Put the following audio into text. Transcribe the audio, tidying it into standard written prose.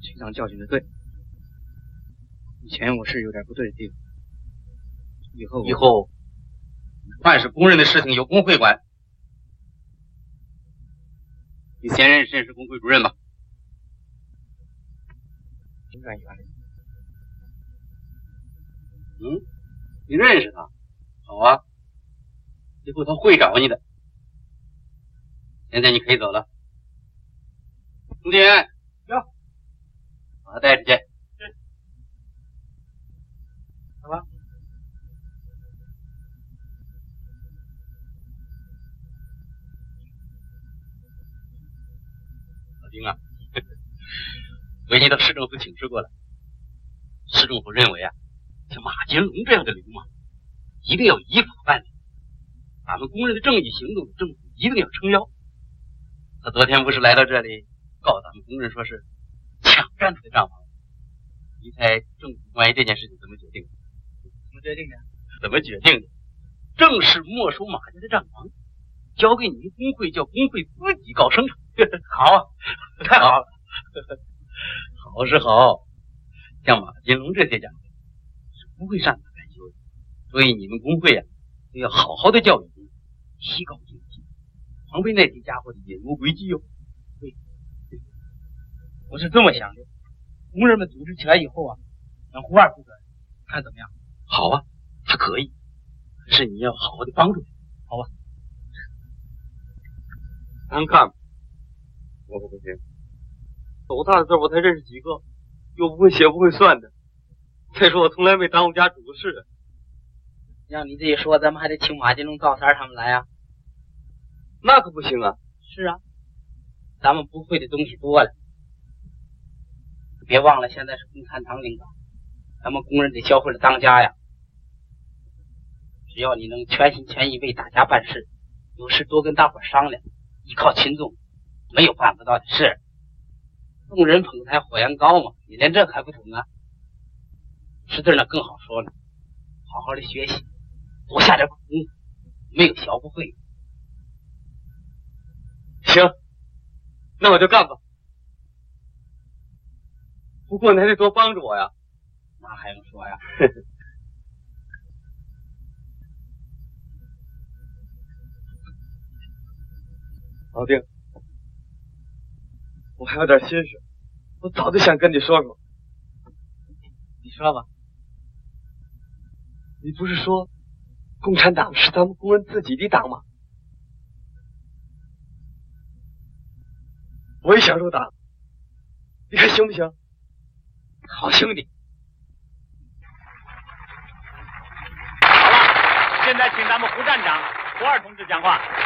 经常教训的对。以前我是有点不对的地方，以后凡是工人的事情由工会管。你先认识工会主任吧。 金干员。 你认识他？好啊，以后他会找你的。现在你可以走了。洪金元，把他带出去。 是。好吧。 老丁啊，我已经到市政府请示过了。市政府认为啊，像马金龙这样的流氓，一定要依法办理。咱们工人的正义行动，政府一定要撑腰。他昨天不是来到这里，告诉咱们工人说是抢占他的账房。你猜政府关于这件事情怎么决定的？ 怎么决定的？ 怎么决定的？正式没收马家的账房，交给你们工会，叫工会自己搞生产。 好啊，太好了。 好是好，像马金龙这些家伙是不会善罢甘休的，所以你们工会啊，都要好好的教育工人，提高警惕，防备那些家伙的隐谋诡计哟。 对，我是这么想的。工人们组织起来以后啊，让胡二负责，看怎么样？ 好啊，他可以，可是你要好好的帮助他。 好吧。 咱看吧，我可不行。斗大的字我才认识几个，又不会写不会算的。再说我从来没当过家主事。 让你这一说，咱们还得请马金龙、赵三他们来啊。 那可不行啊。 是啊，咱们不会的东西多了。别忘了，现在是共产党领导，咱们工人得教会了当家呀。只要你能全心全意为大家办事，有事多跟大伙商量，依靠群众，没有办不到的事。众人捧才火焰高嘛，你连这还不懂啊？识字呢更好说了，好好的学习，多下点功夫，没有学不会。 行，那我就干吧。不过你还得多帮助我呀。 那还用说呀？ 老丁，我还有点心事，我早就想跟你说说。 你说吧。 你不是说共产党是咱们工人自己的党吗？我也想入党，你看行不行？ 好兄弟。 好了，现在请咱们胡站长、胡二同志讲话。